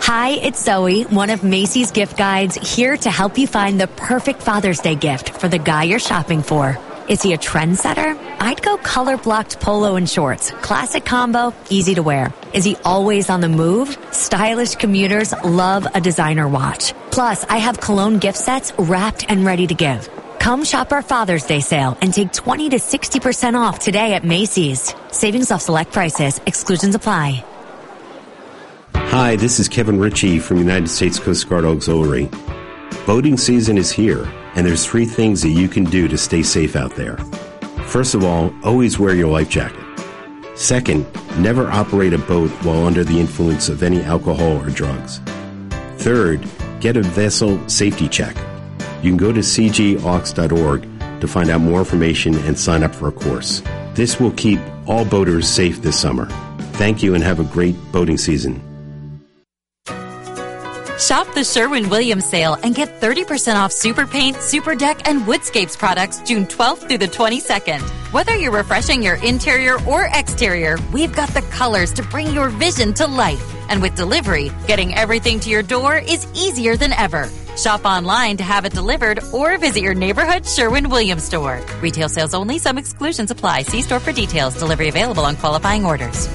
Hi, it's Zoe, one of Macy's gift guides, here to help you find the perfect Father's Day gift for the guy you're shopping for. Is he a trendsetter? I'd go color-blocked polo and shorts. Classic combo, easy to wear. Is he always on the move? Stylish commuters love a designer watch. Plus, I have cologne gift sets wrapped and ready to give. Come shop our Father's Day sale and take 20 to 60% off today at Macy's. Savings off select prices. Exclusions apply. Hi, this is Kevin Ritchie from United States Coast Guard Auxiliary. Boating season is here, and there's 3 things that you can do to stay safe out there. First of all, always wear your life jacket. Second, never operate a boat while under the influence of any alcohol or drugs. Third, get a vessel safety check. You can go to cgaux.org to find out more information and sign up for a course. This will keep all boaters safe this summer. Thank you and have a great boating season. Shop the Sherwin-Williams sale and get 30% off Super Paint, Super Deck, and Woodscapes products June 12th through the 22nd. Whether you're refreshing your interior or exterior, we've got the colors to bring your vision to life. And with delivery, getting everything to your door is easier than ever. Shop online to have it delivered or visit your neighborhood Sherwin-Williams store. Retail sales only. Some exclusions apply. See store for details. Delivery available on qualifying orders.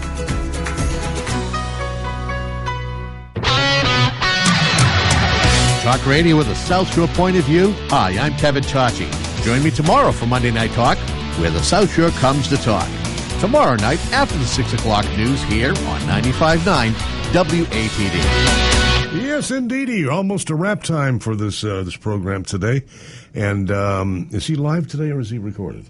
Talk radio with a South Shore point of view. Hi, I'm Kevin Tachi. Join me tomorrow for Monday Night Talk, where the South Shore comes to talk. Tomorrow night after the 6 o'clock news here on 95.9 WATD. Yes, indeedy. Almost a wrap time for this program today. And is he live today or is he recorded?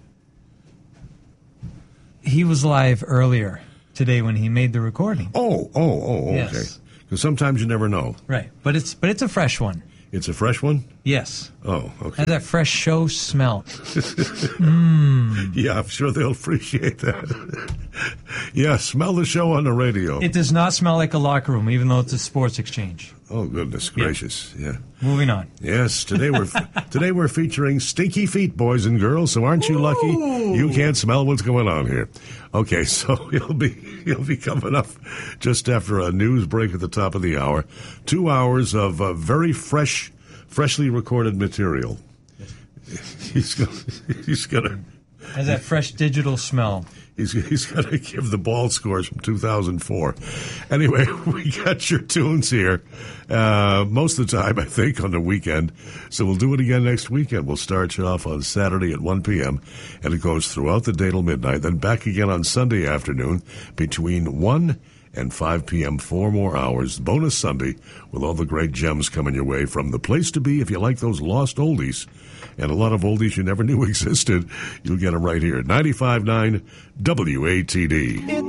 He was live earlier today when he made the recording. Oh, yes. Okay. Because sometimes you never know. Right, but it's a fresh one. It's a fresh one? Yes. Oh, okay. Has that fresh show smell. Yeah, I'm sure they'll appreciate that. Yeah, smell the show on the radio. It does not smell like a locker room, even though it's a sports exchange. Oh, goodness gracious. Yeah. Moving on. Yes, today we're featuring stinky feet, boys and girls. So aren't you lucky? You can't smell what's going on here. Okay, so he'll be coming up just after a news break at the top of the hour. 2 hours of very freshly recorded material. He's gonna has that fresh digital smell. He's going to give the ball scores from 2004. Anyway, we got your tunes here most of the time, I think, on the weekend. So we'll do it again next weekend. We'll start you off on Saturday at 1 p.m., and it goes throughout the day till midnight, then back again on Sunday afternoon between 1 and 5 p.m., 4 more hours. Bonus Sunday with all the great gems coming your way from the place to be if you like those lost oldies. And a lot of oldies you never knew existed. You'll get them right here at 95.9 WATD.